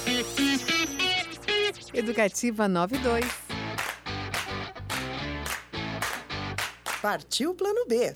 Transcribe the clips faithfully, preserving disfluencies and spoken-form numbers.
Educativa noventa e dois. Partiu Plano B.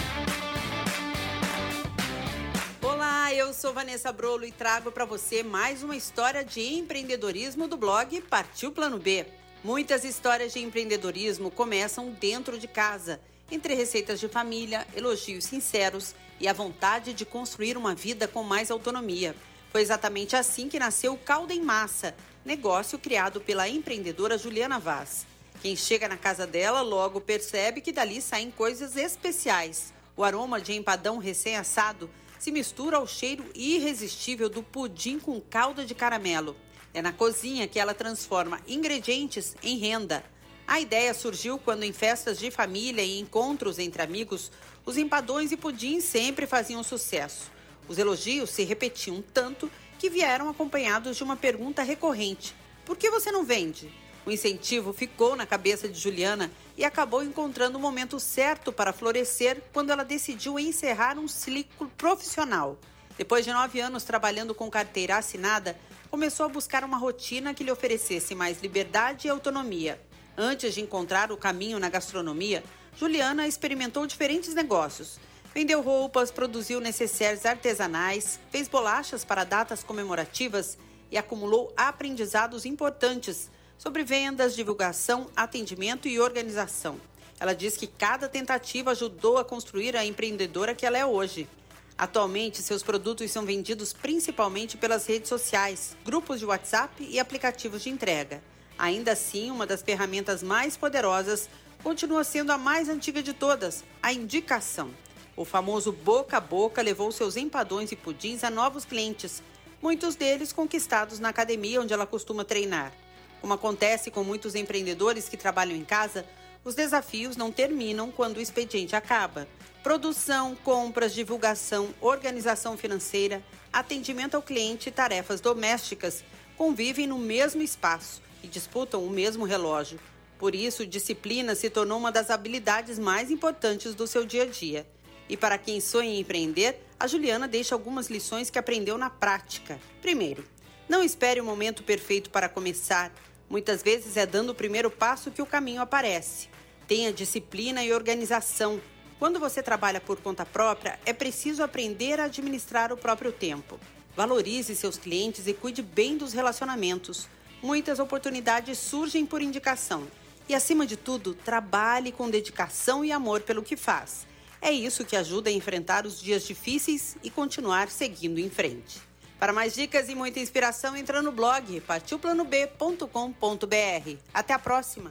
Olá, eu sou Vanessa Brolo e trago para você mais uma história de empreendedorismo do blog Partiu Plano B. Muitas histórias de empreendedorismo começam dentro de casa, entre receitas de família, elogios sinceros e a vontade de construir uma vida com mais autonomia. Foi exatamente assim que nasceu o Calda em Massa, negócio criado pela empreendedora Juliana Vaz. Quem chega na casa dela logo percebe que dali saem coisas especiais. O aroma de empadão recém-assado se mistura ao cheiro irresistível do pudim com calda de caramelo. É na cozinha que ela transforma ingredientes em renda. A ideia surgiu quando em festas de família e encontros entre amigos, os empadões e pudins sempre faziam sucesso. Os elogios se repetiam tanto que vieram acompanhados de uma pergunta recorrente: por que você não vende? O incentivo ficou na cabeça de Juliana e acabou encontrando o momento certo para florescer quando ela decidiu encerrar um ciclo profissional. Depois de nove anos trabalhando com carteira assinada, começou a buscar uma rotina que lhe oferecesse mais liberdade e autonomia. Antes de encontrar o caminho na gastronomia, Juliana experimentou diferentes negócios. Vendeu roupas, produziu necessaires artesanais, fez bolachas para datas comemorativas e acumulou aprendizados importantes sobre vendas, divulgação, atendimento e organização. Ela diz que cada tentativa ajudou a construir a empreendedora que ela é hoje. Atualmente, seus produtos são vendidos principalmente pelas redes sociais, grupos de WhatsApp e aplicativos de entrega. Ainda assim, uma das ferramentas mais poderosas continua sendo a mais antiga de todas, a indicação. O famoso boca a boca levou seus empadões e pudins a novos clientes, muitos deles conquistados na academia onde ela costuma treinar. Como acontece com muitos empreendedores que trabalham em casa, os desafios não terminam quando o expediente acaba. Produção, compras, divulgação, organização financeira, atendimento ao cliente e tarefas domésticas convivem no mesmo espaço e disputam o mesmo relógio. Por isso, disciplina se tornou uma das habilidades mais importantes do seu dia a dia. E para quem sonha em empreender, a Juliana deixa algumas lições que aprendeu na prática. Primeiro, não espere o momento perfeito para começar. Muitas vezes é dando o primeiro passo que o caminho aparece. Tenha disciplina e organização. Quando você trabalha por conta própria, é preciso aprender a administrar o próprio tempo. Valorize seus clientes e cuide bem dos relacionamentos. Muitas oportunidades surgem por indicação. E, acima de tudo, trabalhe com dedicação e amor pelo que faz. É isso que ajuda a enfrentar os dias difíceis e continuar seguindo em frente. Para mais dicas e muita inspiração, entra no blog partiu plano b ponto com ponto b r. Até a próxima!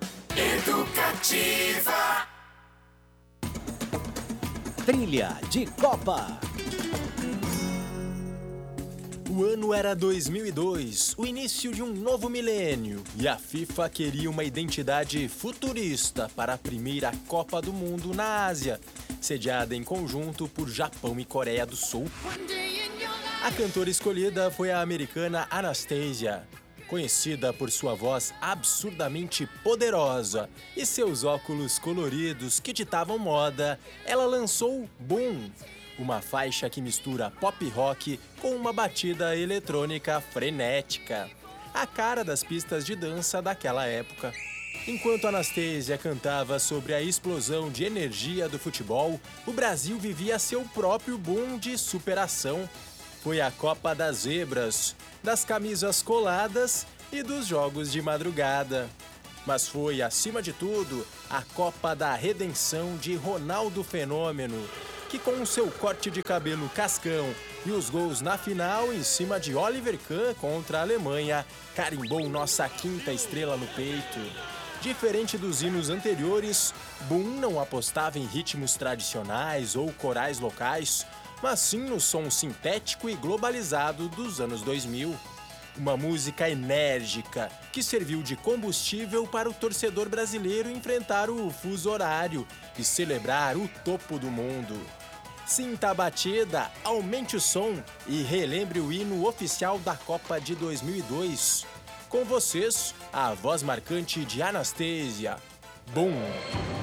Educativa. Trilha de Copa. O ano era dois mil e dois, o início de um novo milênio, e a FIFA queria uma identidade futurista para a primeira Copa do Mundo na Ásia, sediada em conjunto por Japão e Coreia do Sul. A cantora escolhida foi a americana Anastasia. Conhecida por sua voz absurdamente poderosa e seus óculos coloridos que ditavam moda, ela lançou Boom, uma faixa que mistura pop rock com uma batida eletrônica frenética, a cara das pistas de dança daquela época. Enquanto Anastasia cantava sobre a explosão de energia do futebol, o Brasil vivia seu próprio boom de superação. Foi a Copa das Zebras, das camisas coladas e dos jogos de madrugada. Mas foi, acima de tudo, a Copa da Redenção de Ronaldo Fenômeno, que com seu corte de cabelo cascão e os gols na final em cima de Oliver Kahn contra a Alemanha, carimbou nossa quinta estrela no peito. Diferente dos hinos anteriores, Boom não apostava em ritmos tradicionais ou corais locais, mas sim no som sintético e globalizado dos anos dois mil. Uma música enérgica que serviu de combustível para o torcedor brasileiro enfrentar o fuso horário e celebrar o topo do mundo. Sinta a batida, aumente o som e relembre o hino oficial da Copa de dois mil e dois. Com vocês, a voz marcante de Anastasia. Boom!